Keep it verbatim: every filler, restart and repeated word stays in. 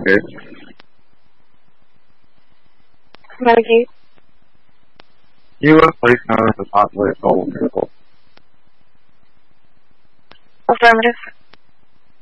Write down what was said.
Medicate. Medicate. U S police known as a possibly stolen vehicle. Affirmative.